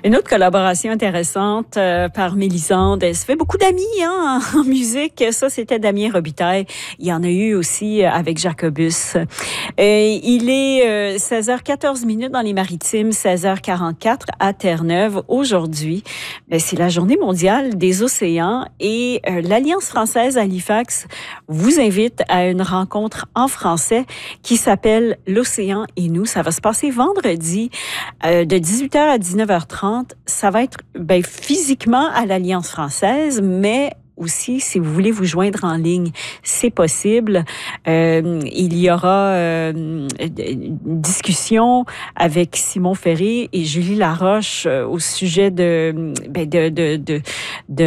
Une autre collaboration intéressante par Mélisande. Elle se fait beaucoup d'amis en musique. Ça, c'était Damien Robitaille. Il y en a eu aussi avec Jacobus. Il est 16h14 dans les Maritimes, 16h44 à Terre-Neuve. Aujourd'hui, c'est la Journée mondiale des océans et l'Alliance française Halifax vous invite à une rencontre en français qui s'appelle L'Océan et nous. Ça va se passer vendredi de 18h à 19h30. Ça va être physiquement à l'Alliance française, mais aussi, si vous voulez vous joindre en ligne, c'est possible. Il y aura une discussion avec Simon Ferré et Julie Laroche au sujet de